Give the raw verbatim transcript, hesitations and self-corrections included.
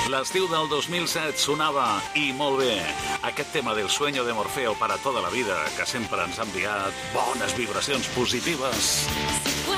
L'estiu del dos mil set sonava, i molt bé, aquest tema del sueño de Morfeo para toda la vida, que sempre ens ha enviat bones vibracions positives.